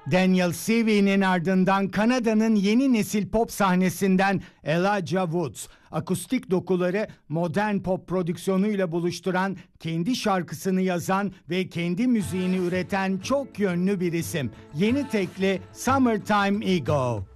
Daniel Seavey'nin ardından Kanada'nın yeni nesil pop sahnesinden Elijah Woods, akustik dokuları modern pop prodüksiyonuyla buluşturan, kendi şarkısını yazan ve kendi müziğini üreten çok yönlü bir isim. Yeni tekli Summertime Ego.